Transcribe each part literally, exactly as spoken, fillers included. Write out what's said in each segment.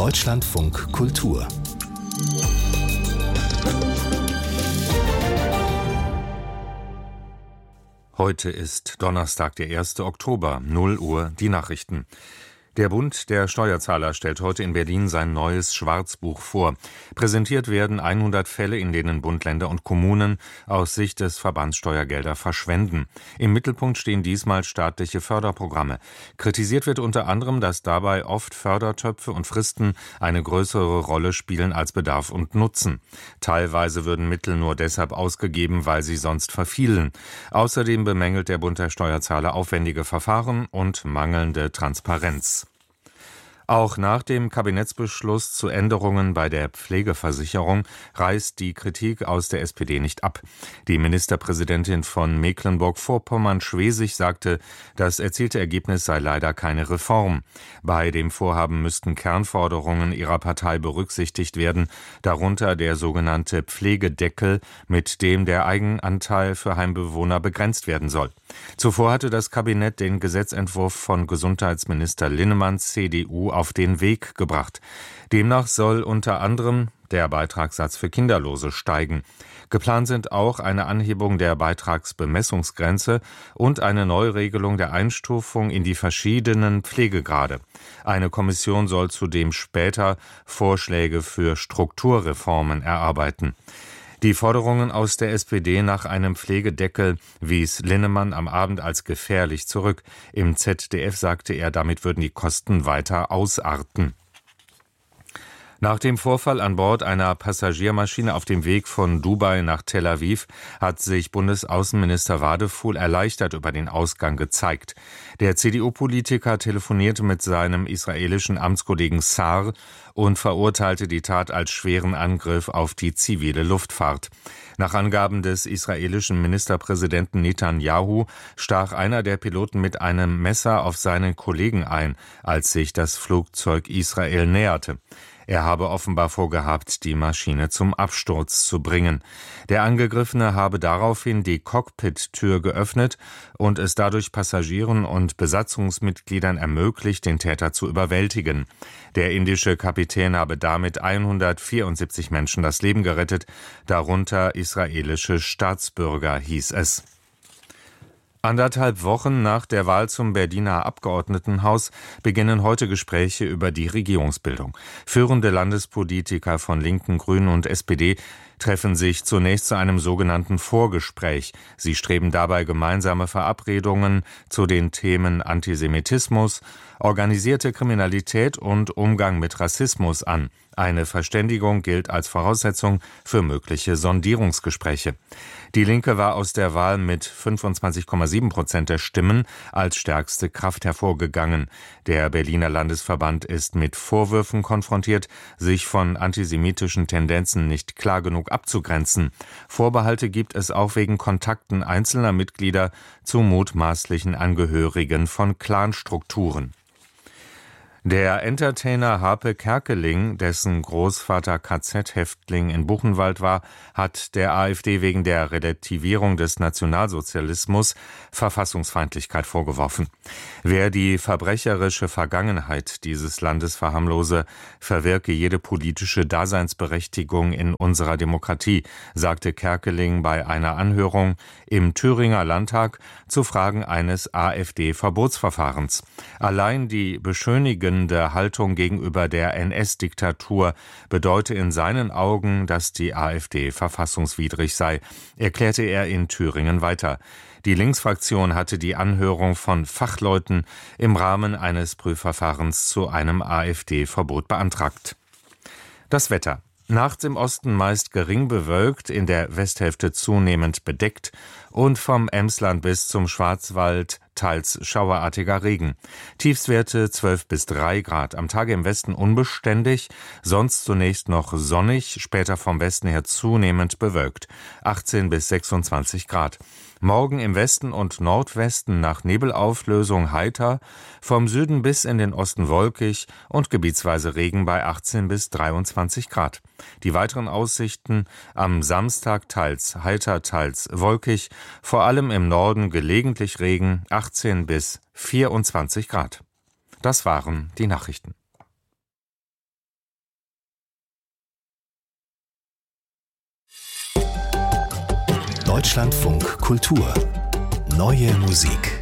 Deutschlandfunk Kultur. Heute ist Donnerstag, der erste Oktober, null Uhr, die Nachrichten. Der Bund der Steuerzahler stellt heute in Berlin sein neues Schwarzbuch vor. Präsentiert werden hundert Fälle, in denen Bund, Länder und Kommunen aus Sicht des Verbands Steuergelder verschwenden. Im Mittelpunkt stehen diesmal staatliche Förderprogramme. Kritisiert wird unter anderem, dass dabei oft Fördertöpfe und Fristen eine größere Rolle spielen als Bedarf und Nutzen. Teilweise würden Mittel nur deshalb ausgegeben, weil sie sonst verfielen. Außerdem bemängelt der Bund der Steuerzahler aufwendige Verfahren und mangelnde Transparenz. Auch nach dem Kabinettsbeschluss zu Änderungen bei der Pflegeversicherung reißt die Kritik aus der S P D nicht ab. Die Ministerpräsidentin von Mecklenburg-Vorpommern-Schwesig sagte, das erzielte Ergebnis sei leider keine Reform. Bei dem Vorhaben müssten Kernforderungen ihrer Partei berücksichtigt werden, darunter der sogenannte Pflegedeckel, mit dem der Eigenanteil für Heimbewohner begrenzt werden soll. Zuvor hatte das Kabinett den Gesetzentwurf von Gesundheitsminister Linnemann, C D U, auf den Weg gebracht. Demnach soll unter anderem der Beitragssatz für Kinderlose steigen. Geplant sind auch eine Anhebung der Beitragsbemessungsgrenze und eine Neuregelung der Einstufung in die verschiedenen Pflegegrade. Eine Kommission soll zudem später Vorschläge für Strukturreformen erarbeiten. Die Forderungen aus der S P D nach einem Pflegedeckel wies Linnemann am Abend als gefährlich zurück. Im Z D F sagte er, damit würden die Kosten weiter ausarten. Nach dem Vorfall an Bord einer Passagiermaschine auf dem Weg von Dubai nach Tel Aviv hat sich Bundesaußenminister Wadefuhl erleichtert über den Ausgang gezeigt. Der C D U-Politiker telefonierte mit seinem israelischen Amtskollegen Saar und verurteilte die Tat als schweren Angriff auf die zivile Luftfahrt. Nach Angaben des israelischen Ministerpräsidenten Netanyahu stach einer der Piloten mit einem Messer auf seinen Kollegen ein, als sich das Flugzeug Israel näherte. Er habe offenbar vorgehabt, die Maschine zum Absturz zu bringen. Der Angegriffene habe daraufhin die Cockpit-Tür geöffnet und es dadurch Passagieren und Besatzungsmitgliedern ermöglicht, den Täter zu überwältigen. Der indische Kapitän habe damit hundertvierundsiebzig Menschen das Leben gerettet, darunter israelische Staatsbürger, hieß es. Anderthalb Wochen nach der Wahl zum Berliner Abgeordnetenhaus beginnen heute Gespräche über die Regierungsbildung. Führende Landespolitiker von Linken, Grünen und S P D treffen sich zunächst zu einem sogenannten Vorgespräch. Sie streben dabei gemeinsame Verabredungen zu den Themen Antisemitismus, organisierte Kriminalität und Umgang mit Rassismus an. Eine Verständigung gilt als Voraussetzung für mögliche Sondierungsgespräche. Die Linke war aus der Wahl mit fünfundzwanzig Komma sieben Prozent der Stimmen als stärkste Kraft hervorgegangen. Der Berliner Landesverband ist mit Vorwürfen konfrontiert, sich von antisemitischen Tendenzen nicht klar genug abzugrenzen. Vorbehalte gibt es auch wegen Kontakten einzelner Mitglieder zu mutmaßlichen Angehörigen von Clanstrukturen. Der Entertainer Harpe Kerkeling, dessen Großvater K Z-Häftling in Buchenwald war, hat der AfD wegen der Relativierung des Nationalsozialismus Verfassungsfeindlichkeit vorgeworfen. Wer die verbrecherische Vergangenheit dieses Landes verharmlose, verwirke jede politische Daseinsberechtigung in unserer Demokratie, sagte Kerkeling bei einer Anhörung im Thüringer Landtag zu Fragen eines AfD-Verbotsverfahrens. Allein die beschönigende Haltung gegenüber der N S-Diktatur bedeute in seinen Augen, dass die AfD verfassungswidrig sei, erklärte er in Thüringen weiter. Die Linksfraktion hatte die Anhörung von Fachleuten im Rahmen eines Prüfverfahrens zu einem AfD-Verbot beantragt. Das Wetter. Nachts im Osten meist gering bewölkt, in der Westhälfte zunehmend bedeckt und vom Emsland bis zum Schwarzwald teils schauerartiger Regen. Tiefstwerte zwölf bis drei Grad. Am Tage im Westen unbeständig, sonst zunächst noch sonnig, später vom Westen her zunehmend bewölkt. achtzehn bis sechsundzwanzig Grad. Morgen im Westen und Nordwesten nach Nebelauflösung heiter, vom Süden bis in den Osten wolkig und gebietsweise Regen bei achtzehn bis dreiundzwanzig Grad. Die weiteren Aussichten: am Samstag teils heiter, teils wolkig, vor allem im Norden gelegentlich Regen, achtzehn bis vierundzwanzig Grad. Das waren die Nachrichten. Deutschlandfunk Kultur. Neue Musik.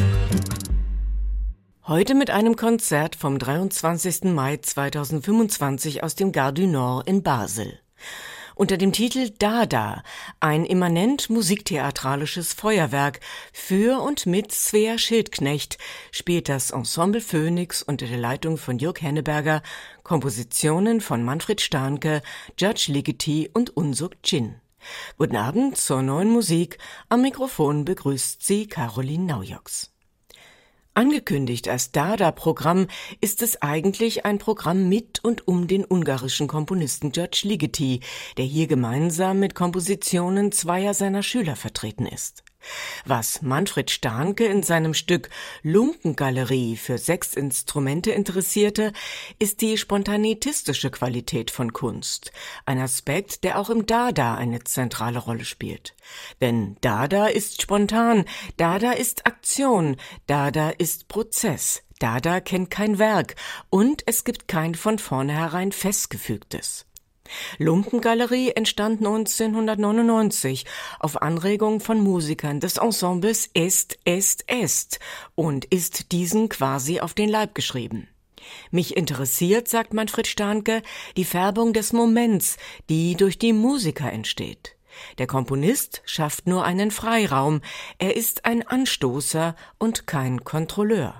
Heute mit einem Konzert vom dreiundzwanzigsten Mai zweitausendfünfundzwanzig aus dem Gare du Nord in Basel. Unter dem Titel Dada, ein immanent musiktheatralisches Feuerwerk für und mit Svea Schildknecht, spielt das Ensemble Phoenix unter der Leitung von Jörg Henneberger Kompositionen von Manfred Stahnke, Judge Ligeti und Unsuk Jin. Guten Abend zur neuen Musik. Am Mikrofon begrüßt Sie Caroline Naujoks. Angekündigt als Dada-Programm ist es eigentlich ein Programm mit und um den ungarischen Komponisten Judge Ligeti, der hier gemeinsam mit Kompositionen zweier seiner Schüler vertreten ist. Was Manfred Stahnke in seinem Stück Lumpengalerie für sechs Instrumente interessierte, ist die spontaneistische Qualität von Kunst, ein Aspekt, der auch im Dada eine zentrale Rolle spielt. Denn Dada ist spontan, Dada ist Aktion, Dada ist Prozess, Dada kennt kein Werk und es gibt kein von vornherein festgefügtes. Lumpengalerie entstand neunzehnhundertneunundneunzig auf Anregung von Musikern des Ensembles Est, Est, Est und ist diesen quasi auf den Leib geschrieben. Mich interessiert, sagt Manfred Stahnke, die Färbung des Moments, die durch die Musiker entsteht. Der Komponist schafft nur einen Freiraum, er ist ein Anstoßer und kein Kontrolleur.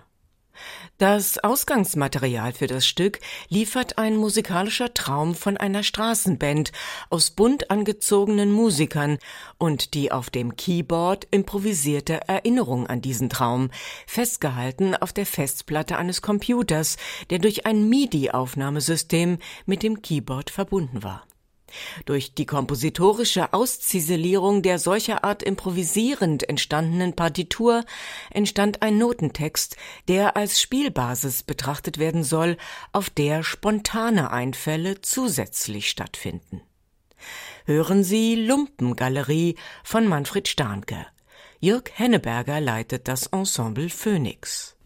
Das Ausgangsmaterial für das Stück liefert ein musikalischer Traum von einer Straßenband aus bunt angezogenen Musikern und die auf dem Keyboard improvisierte Erinnerung an diesen Traum, festgehalten auf der Festplatte eines Computers, der durch ein MIDI-Aufnahmesystem mit dem Keyboard verbunden war. Durch die kompositorische Ausziselierung der solcherart improvisierend entstandenen Partitur entstand ein Notentext, der als Spielbasis betrachtet werden soll, auf der spontane Einfälle zusätzlich stattfinden. Hören Sie Lumpengalerie von Manfred Stahnke. Jörg Henneberger leitet das Ensemble Phoenix.